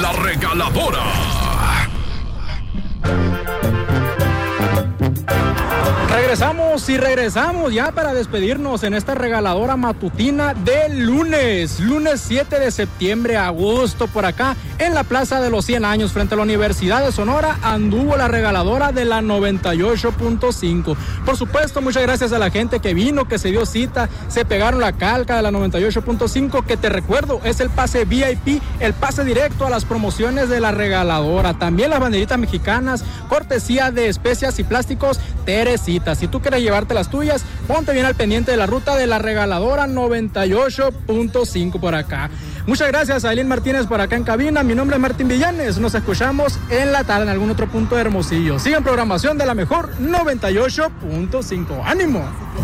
La Regaladora. Regresamos ya para despedirnos en esta regaladora matutina del lunes 7 de septiembre, a gusto por acá en la Plaza de los 100 años frente a la Universidad de Sonora. Anduvo la regaladora de la 98.5. Por supuesto, muchas gracias a la gente que vino, que se dio cita, se pegaron la calca de la 98.5, que te recuerdo es el pase VIP, el pase directo a las promociones de la regaladora. También las banderitas mexicanas, cortesía de Especias y Plásticos Teresita. Si tú quieres llevarte las tuyas, ponte bien al pendiente de la ruta de la regaladora 98.5 por acá. Muchas gracias a Aileen Martínez por acá en cabina. Mi nombre es Martín Villanes. Nos escuchamos en la tarde en algún otro punto de Hermosillo. Sigan programación de la mejor 98.5. ¡Ánimo!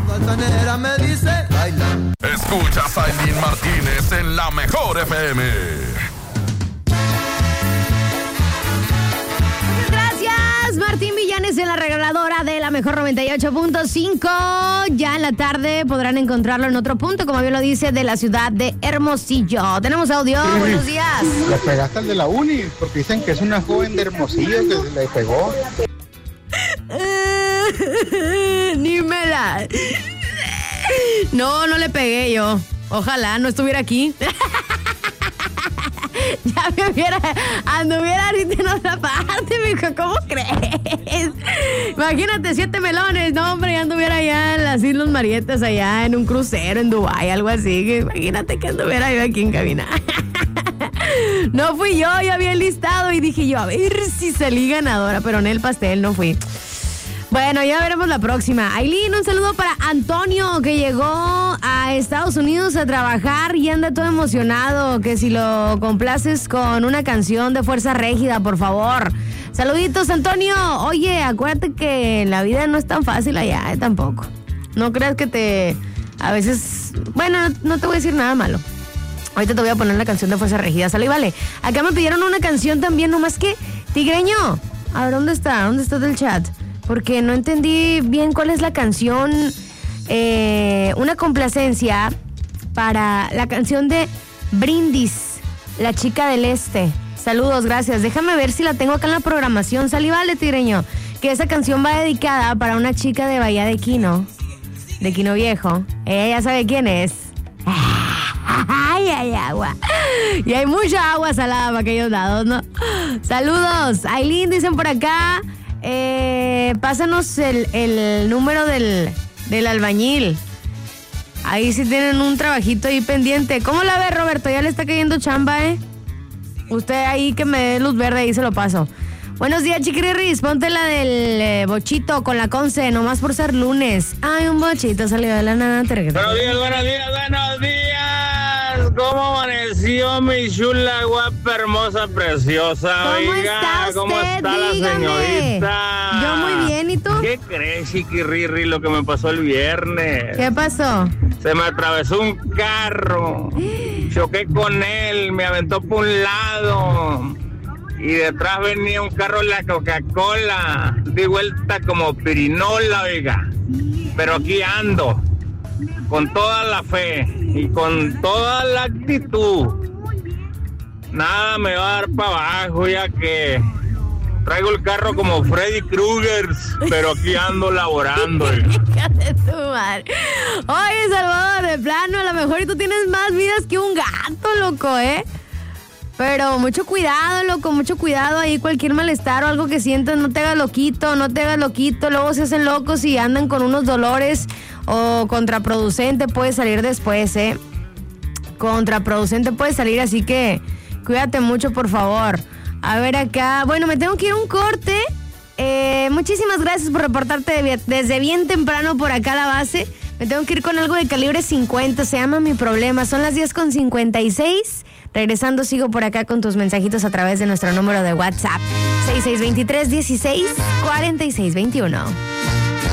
Escuchas a Aileen Martínez en la mejor FM. Martín Villanes en la regaladora de la mejor 98.5. Ya en la tarde podrán encontrarlo en otro punto, como bien lo dice, de la ciudad de Hermosillo. Tenemos audio, sí. Buenos días. Le pegaste al de la uni, porque dicen que es una joven de Hermosillo que se le pegó. Ni me la... No le pegué yo. Ojalá no estuviera aquí. Ya me anduviera ahorita en otra parte, mijo, ¿cómo crees? Imagínate 7 melones, no, hombre, ya anduviera allá en las Islas Marietas, allá en un crucero en Dubái, algo así. Imagínate que anduviera yo aquí en cabina. No fui yo había enlistado y dije yo, a ver si salí ganadora, pero en el pastel no fui. Bueno, ya veremos la próxima. Aileen, un saludo para Antonio, que llegó a Estados Unidos a trabajar y anda todo emocionado, que si lo complaces con una canción de Fuerza Régida, por favor. Saluditos, Antonio. Oye, acuérdate que la vida no es tan fácil allá, tampoco. No creas que a veces... Bueno, no te voy a decir nada malo. Ahorita te voy a poner la canción de Fuerza Régida. Sale y vale. Acá me pidieron una canción también, nomás que... Tigreño, a ver, ¿dónde está? ¿Dónde está del chat? Porque no entendí bien cuál es la canción. Una complacencia para la canción de Brindis, La Chica del Este. Saludos, gracias. Déjame ver si la tengo acá en la programación. Sal y vale, Tigreño. Que esa canción va dedicada para una chica de Bahía de Quino Viejo. Ella ya sabe quién es. Ay, hay agua. Y hay mucha agua salada para aquellos lados, ¿no? Saludos. Aileen, dicen por acá. Pásanos el número del albañil. Ahí sí tienen un trabajito ahí pendiente. ¿Cómo la ve, Roberto? Ya le está cayendo chamba, Usted ahí que me dé luz verde, ahí se lo paso. Buenos días, chiquirirris. Ponte la del bochito con la Conce, nomás por ser lunes. Ay, un bochito salió de la nada. Buenos días. ¿Cómo amaneció mi chula, guapa, hermosa, preciosa? ¿Cómo está la señorita? Yo muy bien, ¿y tú? ¿Qué crees, chiquirrirri, lo que me pasó el viernes? ¿Qué pasó? Se me atravesó un carro, choqué con él, me aventó por un lado y detrás venía un carro de la Coca-Cola, di vuelta como pirinola, oiga. Pero aquí ando, con toda la fe y con toda la actitud. Nada me va a dar para abajo, ya que traigo el carro como Freddy Krueger, pero aquí ando laborando. Oye, Salvador, de plano, a lo mejor tú tienes más vidas que un gato, loco, Pero mucho cuidado, loco, mucho cuidado ahí, cualquier malestar o algo que sientas, no te hagas loquito, luego se hacen locos y andan con unos dolores o contraproducente puede salir después, Contraproducente puede salir, así que cuídate mucho, por favor. A ver acá, bueno, me tengo que ir a un corte. Muchísimas gracias por reportarte desde bien temprano por acá a la base. Me tengo que ir con algo de calibre 50, se llama Mi Problema. Son las 10:56. Regresando, sigo por acá con tus mensajitos a través de nuestro número de WhatsApp. 6623 16 46 21.